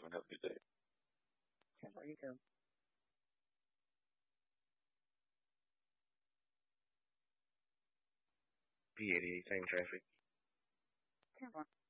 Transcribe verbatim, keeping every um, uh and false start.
and have a good day. How about you too? P eighty-eight, same traffic. Come on.